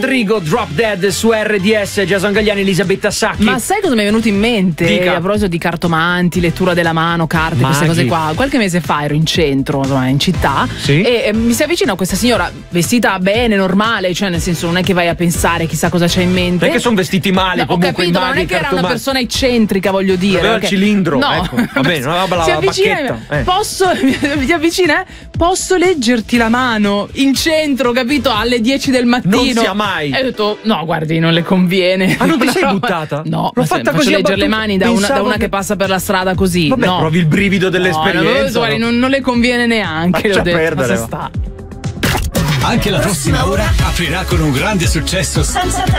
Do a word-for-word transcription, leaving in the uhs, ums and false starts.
Rodrigo, Drop Dead su R D S, Jason Gagliani, Elisabetta Sacchi. Ma sai cosa mi è venuto in mente? Dica. A proposito di cartomanti, lettura della mano, carte, Maghi. queste cose qua. Qualche mese fa ero in centro, insomma, in città, sì? e eh, mi si avvicina questa signora vestita bene, normale, cioè nel senso non è che vai a pensare chissà cosa c'è in mente. Non è che sono vestiti male, No, ho comunque capito, i ma non maghi è che era una cartomanti. persona eccentrica, voglio dire. Aveva il perché- cilindro, no. ecco, va bene, una roba la- si la avvicina, bacchetta, eh. posso, mi avvicina, posso leggerti la mano in centro, capito? Alle dieci del mattino. Non sia mai. E ho detto, no, guardi, non le conviene. Ah, non ti Una sei roba- buttata? No, L'ho ma fatta se- così faccio a leggere le battuta. mani da una, da Pensavo una che- che passa per la strada così. Vabbè, no. provi il brivido dell'esperienza. No, no, guardi, non, non le conviene neanche. Lascia l'ho detto, perdere, ma se va. sta. Anche la prossima ora aprirà con un grande successo Senza